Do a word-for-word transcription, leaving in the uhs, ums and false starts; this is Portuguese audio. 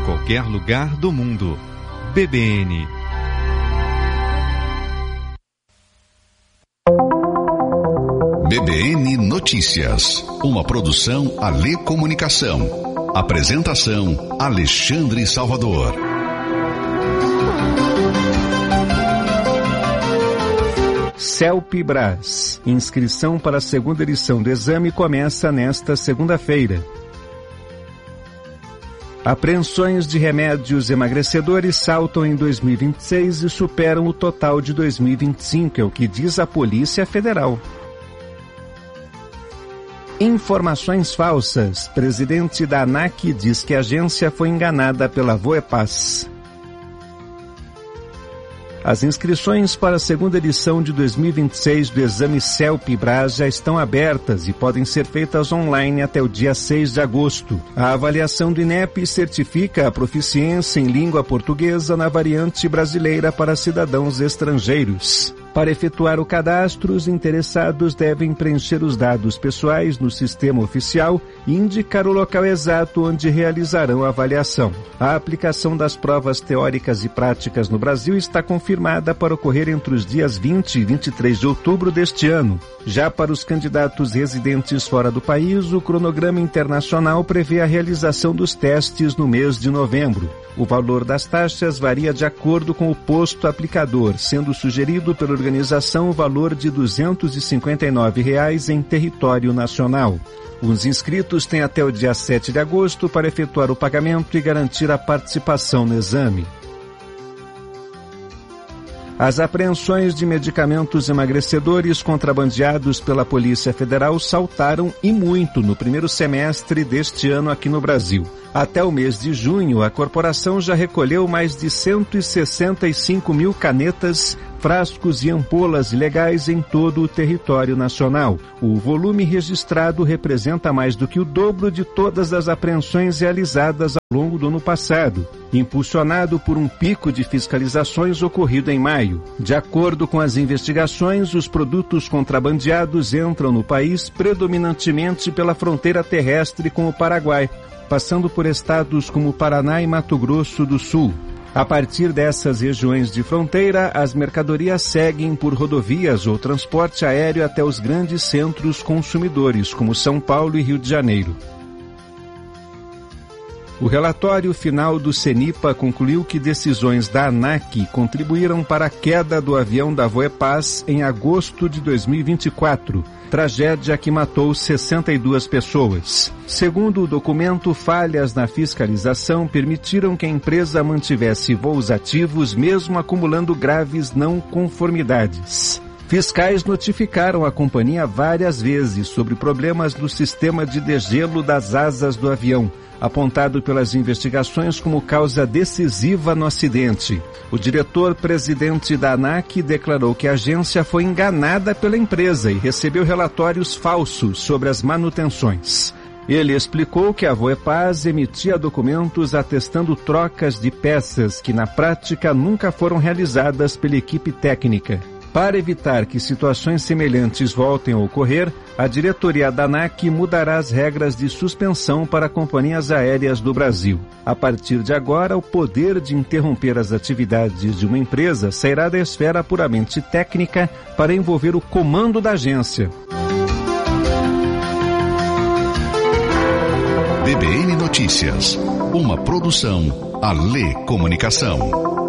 qualquer lugar do mundo. B B N. B B N Notícias, uma produção Alê Comunicação. Apresentação Alexandre Salvador. CELPE-Brás. Inscrição para a segunda edição do exame começa nesta segunda-feira. Apreensões de remédios emagrecedores saltam em dois mil e vinte e seis e superam o total de dois mil e vinte e cinco, é o que diz a Polícia Federal. Informações falsas. Presidente da ANAC diz que a agência foi enganada pela Voepaz. As inscrições para a segunda edição de dois mil e vinte e seis do exame CELPE-Brás já estão abertas e podem ser feitas online até o dia seis de agosto. A avaliação do INEP certifica a proficiência em língua portuguesa na variante brasileira para cidadãos estrangeiros. Para efetuar o cadastro, os interessados devem preencher os dados pessoais no sistema oficial e indicar o local exato onde realizarão a avaliação. A aplicação das provas teóricas e práticas no Brasil está confirmada para ocorrer entre os dias vinte e vinte e três de outubro deste ano. Já para os candidatos residentes fora do país, o cronograma internacional prevê a realização dos testes no mês de novembro. O valor das taxas varia de acordo com o posto aplicador, sendo sugerido pela organização o valor de duzentos e cinquenta e nove reais em território nacional. Os inscritos têm até o dia sete de agosto para efetuar o pagamento e garantir a participação no exame. As apreensões de medicamentos emagrecedores contrabandeados pela Polícia Federal saltaram e muito no primeiro semestre deste ano aqui no Brasil. Até o mês de junho, a corporação já recolheu mais de cento e sessenta e cinco mil canetas, frascos e ampolas ilegais em todo o território nacional. O volume registrado representa mais do que o dobro de todas as apreensões realizadas ao longo do ano passado, impulsionado por um pico de fiscalizações ocorrido em maio. De acordo com as investigações, os produtos contrabandeados entram no país predominantemente pela fronteira terrestre com o Paraguai, passando por estados como Paraná e Mato Grosso do Sul. A partir dessas regiões de fronteira, as mercadorias seguem por rodovias ou transporte aéreo até os grandes centros consumidores, como São Paulo e Rio de Janeiro. O relatório final do CENIPA concluiu que decisões da ANAC contribuíram para a queda do avião da Voepaz em agosto de dois mil e vinte e quatro, tragédia que matou sessenta e duas pessoas. Segundo o documento, falhas na fiscalização permitiram que a empresa mantivesse voos ativos, mesmo acumulando graves não conformidades. Fiscais notificaram a companhia várias vezes sobre problemas no sistema de degelo das asas do avião, apontado pelas investigações como causa decisiva no acidente. O diretor-presidente da ANAC declarou que a agência foi enganada pela empresa e recebeu relatórios falsos sobre as manutenções. Ele explicou que a Voepaz emitia documentos atestando trocas de peças que na prática nunca foram realizadas pela equipe técnica. Para evitar que situações semelhantes voltem a ocorrer, a diretoria da ANAC mudará as regras de suspensão para companhias aéreas do Brasil. A partir de agora, o poder de interromper as atividades de uma empresa sairá da esfera puramente técnica para envolver o comando da agência. B B N Notícias, uma produção Alê Comunicação.